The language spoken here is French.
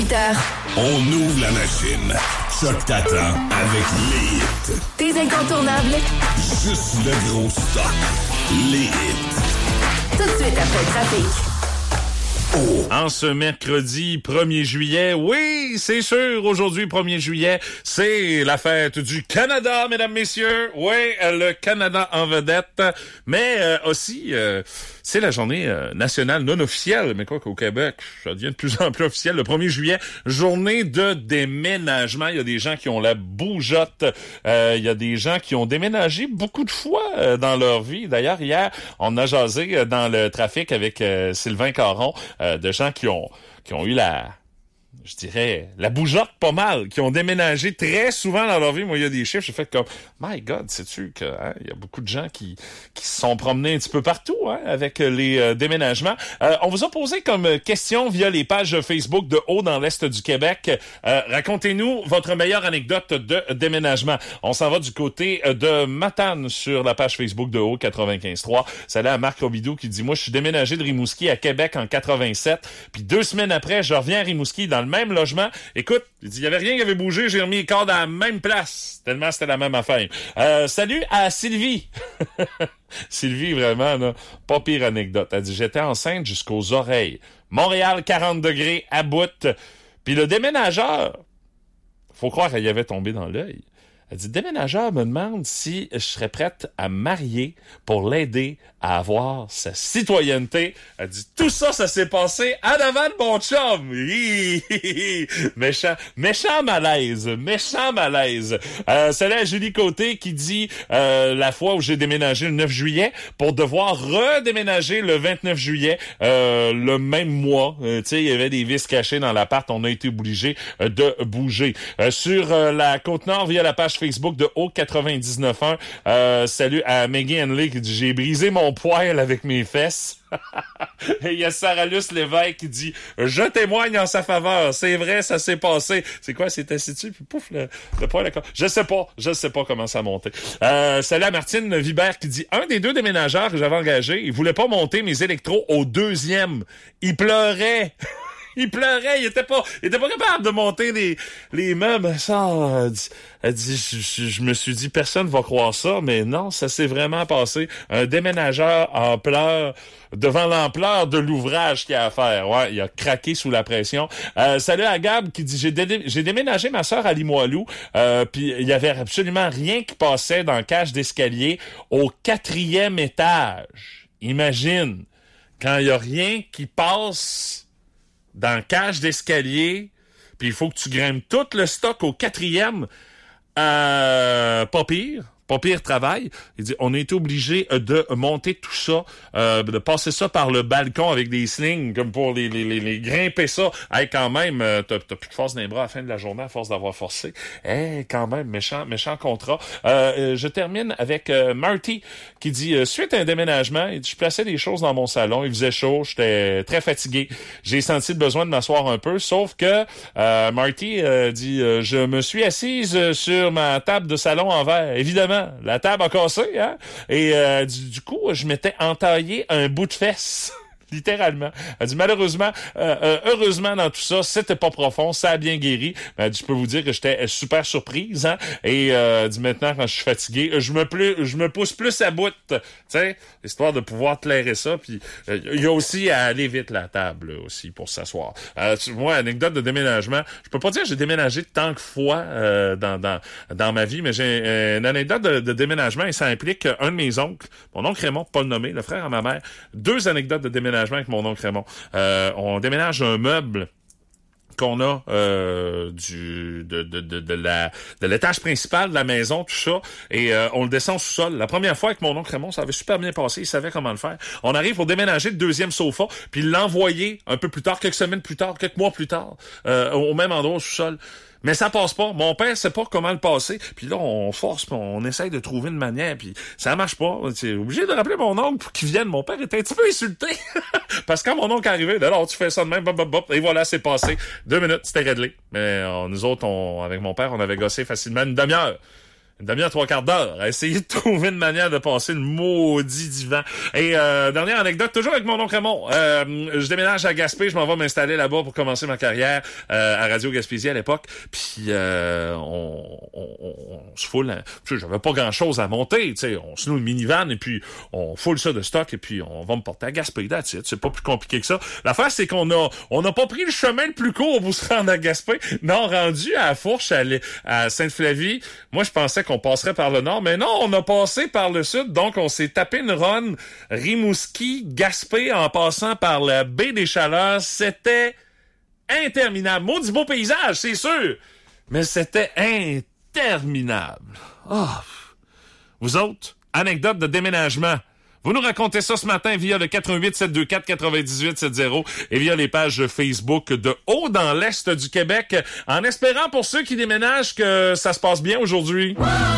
18h. On ouvre la machine. Choc t'attend avec les hits. Tes incontournables. Juste le gros stock. Les hits. Tout de suite après le trafic. En ce mercredi 1er juillet, oui, c'est sûr, aujourd'hui 1er juillet, c'est la fête du Canada, mesdames, messieurs. Oui, le Canada en vedette, mais aussi, c'est la journée nationale non officielle, mais quoi qu'au Québec, ça devient de plus en plus officiel, le 1er juillet, journée de déménagement. Il y a des gens qui ont la bougeotte, il y a des gens qui ont déménagé beaucoup de fois dans leur vie. D'ailleurs, hier, on a jasé dans le trafic avec Sylvain Caron, de gens qui ont eu je dirais, la bougeotte pas mal, qui ont déménagé très souvent dans leur vie. Moi, il y a des chiffres, j'ai fait comme, my God, sais-tu que il y a beaucoup de gens qui se sont promenés un petit peu partout avec les déménagements. On vous a posé comme question via les pages Facebook de Haut dans l'Est du Québec. Racontez-nous votre meilleure anecdote de déménagement. On s'en va du côté de Matane sur la page Facebook de Haut 95.3. Salut à Marc Robidoux qui dit, moi, je suis déménagé de Rimouski à Québec en 87, puis 2 semaines après, je reviens à Rimouski dans le même logement. Écoute, il y avait rien qui avait bougé, j'ai remis les cordes à la même place, tellement c'était la même affaire. Salut à Sylvie. Sylvie, vraiment, là, pas pire anecdote. Elle dit, j'étais enceinte jusqu'aux oreilles. Montréal, 40 degrés, à bout. Puis le déménageur, faut croire qu'elle y avait tombé dans l'œil. Elle dit, le déménageur me demande si je serais prête à me marier pour l'aider à avoir sa citoyenneté. Elle dit, tout ça, ça s'est passé en avant de mon chum. Méchant malaise. Salut à Julie Côté qui dit, la fois où j'ai déménagé le 9 juillet pour devoir redéménager le 29 juillet, le même mois. Tu sais, il y avait des vis cachées dans l'appart. On a été obligé de bouger. Sur la Côte-Nord, via la page Facebook de Haut 99.1. Salut à Maggie Henley qui dit, j'ai brisé mon poêle avec mes fesses. Et il y a Sarah Luce Lévesque qui dit, je témoigne en sa faveur. C'est vrai, ça s'est passé. C'est quoi, c'est assis dessus, puis pouf, le poêle. Je sais pas comment ça a monté. Salut à Martine Vibert qui dit, un des 2 déménageurs que j'avais engagés, il voulait pas monter mes électros au 2e. Il pleurait. Il pleurait, il était pas capable de monter les meubles. Ça, elle dit, je me suis dit, personne va croire ça, mais non, ça s'est vraiment passé. Un déménageur en pleurs devant l'ampleur de l'ouvrage qu'il y a à faire. Ouais, il a craqué sous la pression. Salut à Gab qui dit, j'ai déménagé ma sœur à Limoilou, puis il y avait absolument rien qui passait dans la cage d'escalier au 4e étage. Imagine, quand il y a rien qui passe dans la cage d'escalier, puis il faut que tu grimpes tout le stock au 4e, pas pire travail. Il dit, on a été obligé de monter tout ça, de passer ça par le balcon avec des slings, comme pour les grimper ça. Hey, quand même, t'as plus de force dans les bras à la fin de la journée à force d'avoir forcé. Quand même, méchant contrat. Je termine avec Marty qui dit, suite à un déménagement, il dit, je plaçais des choses dans mon salon, il faisait chaud, j'étais très fatigué. J'ai senti le besoin de m'asseoir un peu, sauf que Marty dit, je me suis assise sur ma table de salon en verre. Évidemment, la table a cassé, hein? Et du coup, je m'étais entaillé un bout de fesse. Littéralement. Elle dit, malheureusement, heureusement dans tout ça, c'était pas profond, ça a bien guéri. Mais elle dit, je peux vous dire que j'étais super surprise, hein. Et elle dit, maintenant, quand je suis fatigué, je me pousse plus à bout, tu sais, histoire de pouvoir clairer ça. Puis il y a aussi à aller vite la table, là, aussi, pour s'asseoir. Moi, anecdote de déménagement, je peux pas dire que j'ai déménagé tant que fois dans ma vie, mais j'ai une anecdote de déménagement et ça implique un de mes oncles, mon oncle Raymond, pas le nommer, le frère à ma mère, 2 anecdotes de déménagement avec mon oncle Raymond. On déménage un meuble qu'on a de l'étage principal de la maison, tout ça, et on le descend au sous-sol. La première fois avec mon oncle Raymond, ça avait super bien passé, il savait comment le faire. On arrive pour déménager le 2e sofa, puis l'envoyer un peu plus tard, quelques semaines plus tard, quelques mois plus tard, au même endroit au sous-sol. Mais ça passe pas. Mon père sait pas comment le passer. Puis là, on force, puis on essaye de trouver une manière, puis ça marche pas. C'est obligé de rappeler mon oncle pour qu'il vienne. Mon père était un petit peu insulté. Parce que quand mon oncle est arrivé, alors tu fais ça de même, et voilà, c'est passé. 2 minutes, c'était réglé. Mais nous autres, avec mon père, on avait gossé facilement une demi-heure. une demi-heure, 3/4 d'heure à essayer de trouver une manière de passer le maudit divan. Et dernière anecdote, toujours avec mon oncle Raymond. Je déménage à Gaspé, je m'en vais m'installer là-bas pour commencer ma carrière à Radio Gaspésie à l'époque. Puis on se foule. J'avais pas grand-chose à monter, tu sais. On se loue une minivan et puis on foule ça de stock et puis on va me porter à Gaspé. That's it. C'est pas plus compliqué que ça. L'affaire, c'est qu'on n'a pas pris le chemin le plus court pour se rendre à Gaspé. Non, rendu à la Fourche, à Sainte-Flavie, moi je pensais qu'on passerait par le nord, mais non, on a passé par le sud, donc on s'est tapé une run Rimouski, Gaspé, en passant par la baie des Chaleurs. C'était interminable. Maudit beau paysage, c'est sûr, mais c'était interminable. Oh. Vous autres, anecdote de déménagement. Vous nous racontez ça ce matin via le 88-724-9870 et via les pages Facebook de Haut dans l'Est du Québec, en espérant pour ceux qui déménagent que ça se passe bien aujourd'hui.